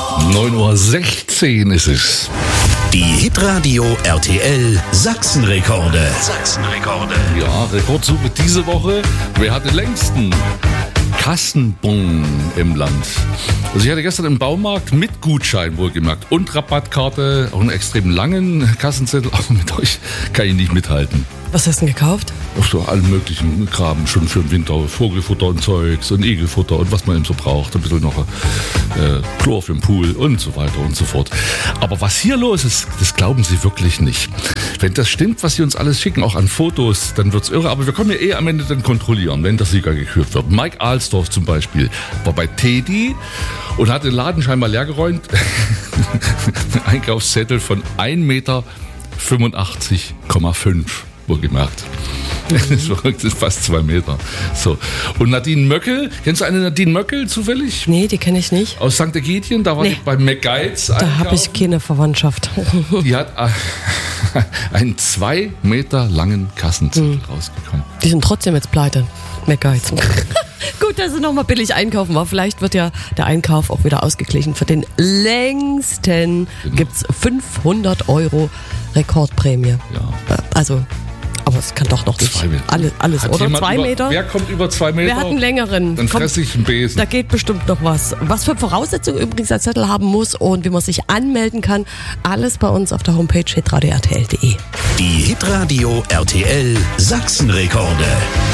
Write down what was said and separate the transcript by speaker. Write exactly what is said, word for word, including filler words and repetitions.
Speaker 1: neun Uhr sechzehn ist es.
Speaker 2: Die Hitradio R T L Sachsenrekorde. Sachsenrekorde.
Speaker 1: Ja, Rekordsuche diese Woche. Wer hat den längsten Kassenbon im Land? Also ich hatte gestern im Baumarkt mit Gutschein wohlgemerkt und Rabattkarte auch einen extrem langen Kassenzettel, aber mit euch kann ich nicht mithalten.
Speaker 3: Was hast du denn gekauft?
Speaker 1: Auch so allen möglichen Kram, schon für den Winter, Vogelfutter und Zeugs und Igelfutter und was man eben so braucht, ein bisschen noch äh, Chlor für den Pool und so weiter und so fort. Aber was hier los ist, das glauben Sie wirklich nicht. Wenn das stimmt, was Sie uns alles schicken, auch an Fotos, dann wird's irre, aber wir können ja eh am Ende dann kontrollieren, wenn der Sieger gekürt wird. Mike Alsdorf zum Beispiel war bei Teddy und hat den Laden scheinbar leergeräumt. Einkaufszettel von ein Meter fünfundachtzig Komma fünf. Wohlgemerkt. Das ist verrückt, das ist fast zwei Meter. So. Und Nadine Möckel, kennst du eine Nadine Möckel zufällig?
Speaker 3: Nee, die kenne ich nicht.
Speaker 1: Aus Sankt Ägidien, da war
Speaker 3: Nee.
Speaker 1: die bei McGuides.
Speaker 3: Da habe ich keine Verwandtschaft.
Speaker 1: Die hat äh, einen zwei Meter langen Kassenzettel mhm. rausgekommen.
Speaker 3: Die sind trotzdem jetzt pleite. McGuides. Gut, dass sie nochmal billig einkaufen war. Vielleicht wird ja der Einkauf auch wieder ausgeglichen. Für den längsten
Speaker 1: Genau.
Speaker 3: gibt's fünfhundert Euro Rekordprämie.
Speaker 1: Ja.
Speaker 3: Also, aber es kann doch noch nicht.
Speaker 1: Zwei Meter.
Speaker 3: Alle, alles,
Speaker 1: Hat
Speaker 3: oder?
Speaker 1: jemand
Speaker 3: Zwei
Speaker 1: über,
Speaker 3: Meter?
Speaker 1: Wer kommt über zwei Meter?
Speaker 3: Wer hat einen längeren?
Speaker 1: Dann
Speaker 3: Kommt-
Speaker 1: fresse ich einen Besen.
Speaker 3: Da geht bestimmt noch was. Was für Voraussetzungen übrigens der Zettel haben muss und wie man sich anmelden kann, alles bei uns auf der Homepage hitradio r t l punkt d e.
Speaker 2: Die Hitradio R T L Sachsenrekorde.